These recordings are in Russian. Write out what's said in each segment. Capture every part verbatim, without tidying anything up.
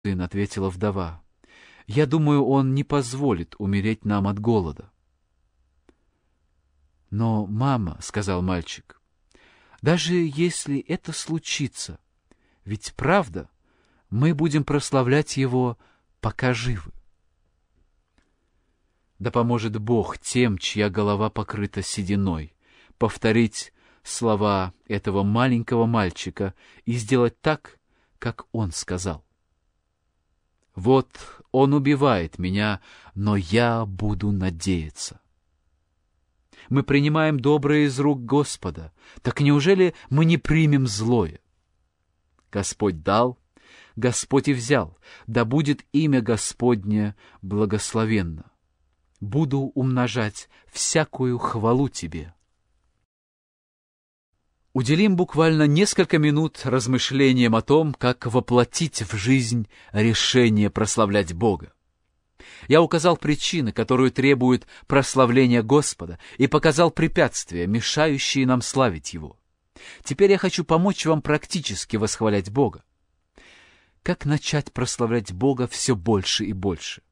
сын, — ответила вдова. — Я думаю, он не позволит умереть нам от голода. — Но, мама, — сказал мальчик, — даже если это случится, ведь правда, мы будем прославлять его, пока живы. Да поможет Бог тем, чья голова покрыта сединой, повторить слова этого маленького мальчика и сделать так, как он сказал. Вот он убивает меня, но я буду надеяться. Мы принимаем доброе из рук Господа, так неужели мы не примем злое? Господь дал, Господь и взял, да будет имя Господне благословенно. Буду умножать всякую хвалу Тебе. Уделим буквально несколько минут размышлениям о том, как воплотить в жизнь решение прославлять Бога. Я указал причины, которые требуют прославления Господа, и показал препятствия, мешающие нам славить Его. Теперь я хочу помочь вам практически восхвалять Бога. Как начать прославлять Бога все больше и больше?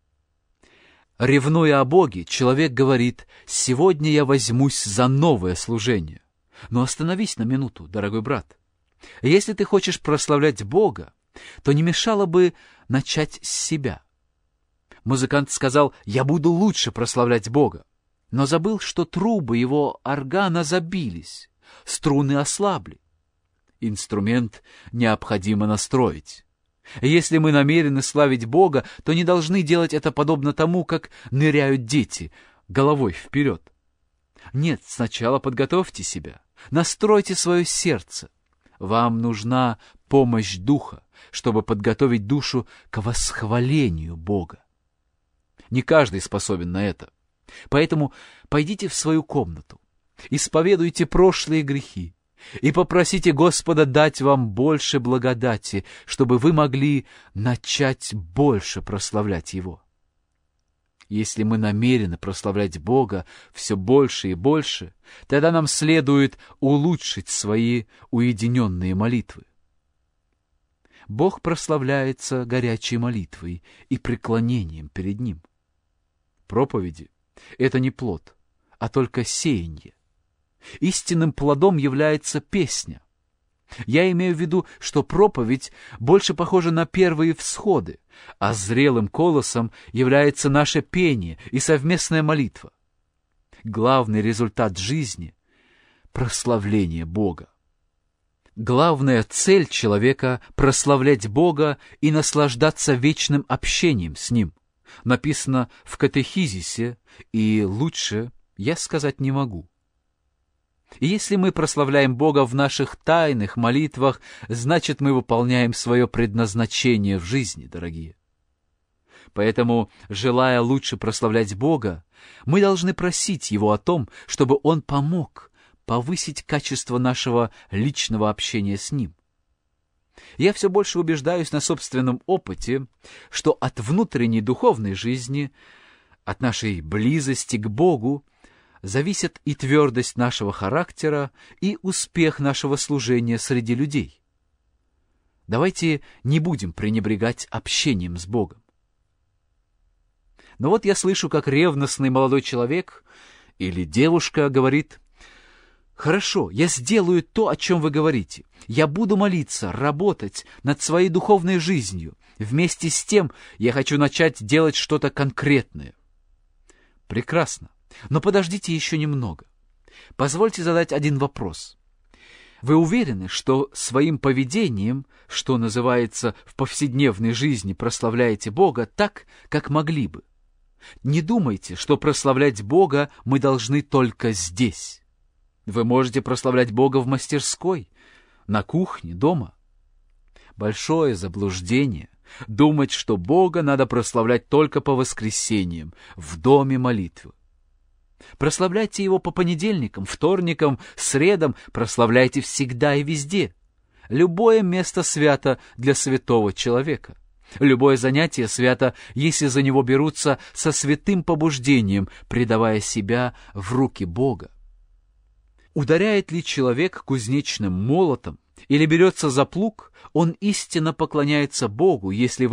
Ревнуя о Боге, человек говорит: «Сегодня я возьмусь за новое служение». Но остановись на минуту, дорогой брат. Если ты хочешь прославлять Бога, то не мешало бы начать с себя. Музыкант сказал: «Я буду лучше прославлять Бога», но забыл, что трубы его органа забились, струны ослабли. Инструмент необходимо настроить. Если мы намерены славить Бога, то не должны делать это подобно тому, как ныряют дети, головой вперед. Нет, сначала подготовьте себя, настройте свое сердце. Вам нужна помощь Духа, чтобы подготовить душу к восхвалению Бога. Не каждый способен на это. Поэтому пойдите в свою комнату, исповедуйте прошлые грехи и попросите Господа дать вам больше благодати, чтобы вы могли начать больше прославлять Его. Если мы намерены прославлять Бога все больше и больше, тогда нам следует улучшить свои уединенные молитвы. Бог прославляется горячей молитвой и преклонением перед Ним. Проповеди — это не плод, а только сеяние. Истинным плодом является песня. Я имею в виду, что проповедь больше похожа на первые всходы, а зрелым колосом является наше пение и совместная молитва. Главный результат жизни — прославление Бога. Главная цель человека — прославлять Бога и наслаждаться вечным общением с Ним. Написано в катехизисе, и лучше я сказать не могу. И если мы прославляем Бога в наших тайных молитвах, значит, мы выполняем свое предназначение в жизни, дорогие. Поэтому, желая лучше прославлять Бога, мы должны просить Его о том, чтобы Он помог повысить качество нашего личного общения с Ним. Я все больше убеждаюсь на собственном опыте, что от внутренней духовной жизни, от нашей близости к Богу, зависит и твердость нашего характера, и успех нашего служения среди людей. Давайте не будем пренебрегать общением с Богом. Но вот я слышу, как ревностный молодой человек или девушка говорит: «Хорошо, я сделаю то, о чем вы говорите. Я буду молиться, работать над своей духовной жизнью. Вместе с тем я хочу начать делать что-то конкретное». Прекрасно. Но подождите еще немного. Позвольте задать один вопрос. Вы уверены, что своим поведением, что называется в повседневной жизни, прославляете Бога так, как могли бы? Не думайте, что прославлять Бога мы должны только здесь. Вы можете прославлять Бога в мастерской, на кухне, дома. Большое заблуждение думать, что Бога надо прославлять только по воскресеньям, в доме молитвы. Прославляйте Его по понедельникам, вторникам, средам, прославляйте всегда и везде. Любое место свято для святого человека. Любое занятие свято, если за него берутся со святым побуждением, предавая себя в руки Бога. Ударяет ли человек кузнечным молотом или берется за плуг, он истинно поклоняется Богу, если